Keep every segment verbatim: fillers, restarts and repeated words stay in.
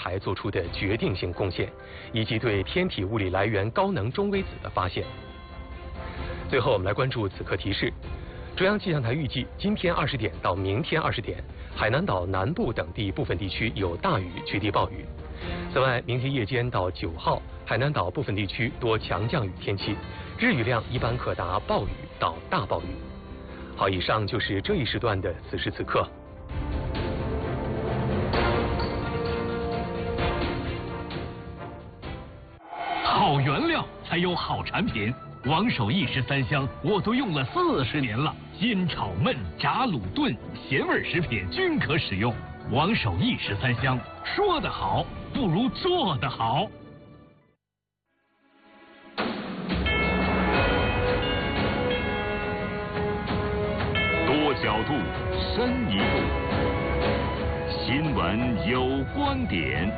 台做出的决定性贡献，以及对天体物理来源高能中微子的发现。最后，我们来关注此刻提示：中央气象台预计，今天二十点到明天二十点，海南岛南部等地部分地区有大雨局地暴雨。此外，明天夜间到九号，海南岛部分地区多强降雨天气，日雨量一般可达暴雨到大暴雨。好，以上就是这一时段的此时此刻。 好原料才有好产品。王守义十三香我都用了四十年了，煎炒焖炸卤炖咸味食品均可使用。王守义十三香，说得好不如做得好。 多角度，深一度，新闻有观点。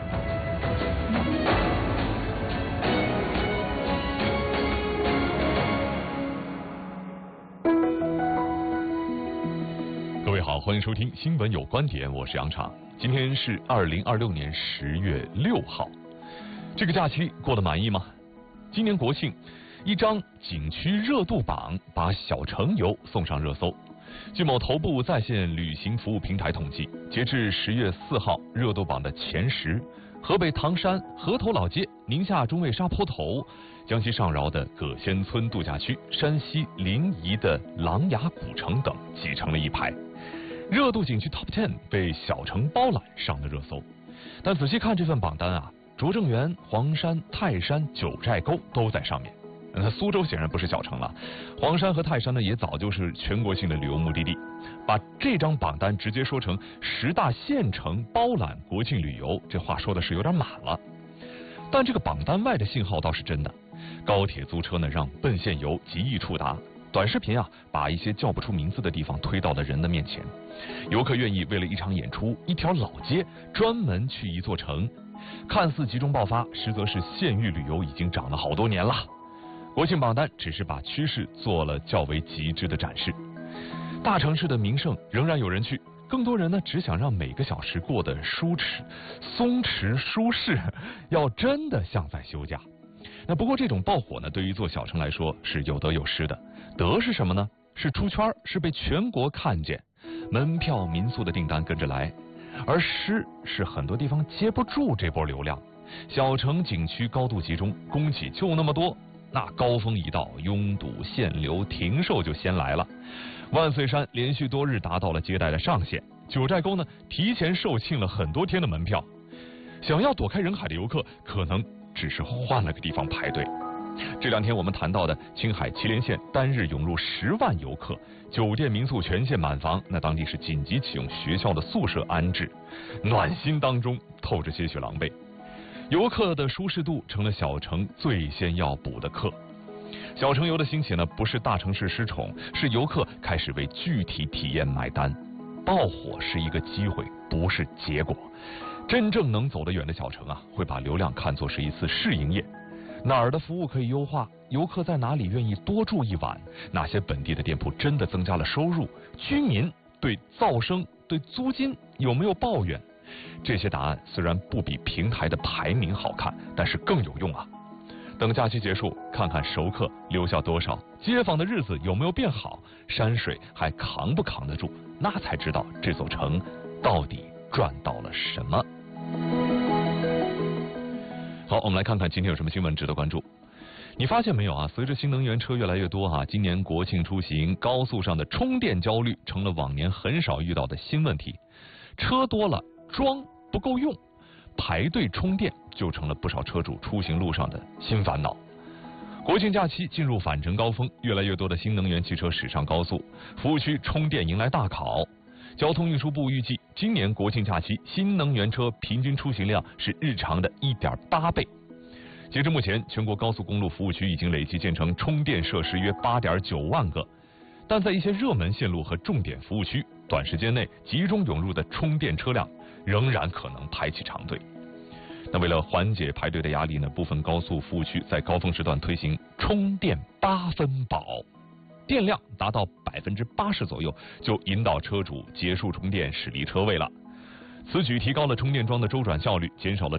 各位好，欢迎收听新闻有观点，我是杨畅。今天是二零二六年十月六号，这个假期过得满意吗？今年国庆，一张景区热度榜把小城游送上热搜。据某头部在线旅行服务平台统计，截至十月四号，热度榜的前十，河北唐山河头老街、宁夏中卫沙坡头、江西上饶的葛仙村度假区、山西临沂的琅琊古城等挤成了一排。热度景区 Top 十 被小城包揽上了热搜，但仔细看这份榜单啊，拙政园、黄山、泰山、九寨沟都在上面。那苏州显然不是小城了，黄山和泰山呢也早就是全国性的旅游目的地。把这张榜单直接说成十大县城包揽国庆旅游，这话说的是有点满了。但这个榜单外的信号倒是真的，高铁租车呢让奔现游极易触达。短视频啊，把一些叫不出名字的地方推到了人的面前，游客愿意为了一场演出、一条老街，专门去一座城，看似集中爆发，实则是县域旅游已经涨了好多年了。国庆榜单只是把趋势做了较为极致的展示，大城市的名胜仍然有人去，更多人呢只想让每个小时过得舒适、松弛、舒适，要真的像在休假。那不过这种爆火呢，对于一座小城来说是有得有失的。得是什么呢？是出圈，是被全国看见，门票民宿的订单跟着来。而失是很多地方接不住这波流量，小城景区高度集中，供给就那么多，那高峰一到，拥堵限流停售就先来了。万岁山连续多日达到了接待的上限，九寨沟呢提前售罄了很多天的门票，想要躲开人海的游客可能只是换了个地方排队。这两天我们谈到的青海祁连县单日涌入十万游客，酒店民宿全线满房，那当地是紧急启用学校的宿舍安置，暖心当中透着些许狼狈。游客的舒适度成了小城最先要补的课。小城游的兴起呢，不是大城市失宠，是游客开始为具体体验买单。爆火是一个机会，不是结果。真正能走得远的小城啊，会把流量看作是一次试营业。哪儿的服务可以优化？游客在哪里愿意多住一晚？哪些本地的店铺真的增加了收入？居民对噪声、对租金有没有抱怨？这些答案虽然不比平台的排名好看，但是更有用啊！等假期结束，看看熟客留下多少，街坊的日子有没有变好，山水还扛不扛得住，那才知道这座城到底赚到了什么。好，我们来看看今天有什么新闻值得关注。你发现没有啊？随着新能源车越来越多啊，今年国庆出行高速上的充电焦虑成了往年很少遇到的新问题。车多了，装不够用，排队充电就成了不少车主出行路上的新烦恼。国庆假期进入返程高峰，越来越多的新能源汽车驶上高速，服务区充电迎来大考。交通运输部预计，今年国庆假期新能源车平均出行量是日常的 一点八倍。截至目前，全国高速公路服务区已经累计建成充电设施约 八点九万个，但在一些热门线路和重点服务区，短时间内集中涌入的充电车辆仍然可能排起长队。那为了缓解排队的压力呢，部分高速服务区在高峰时段推行充电八分饱。电量达到百分之八十左右，就引导车主结束充电驶离车位了。此举提高了充电桩的周转效率，减少了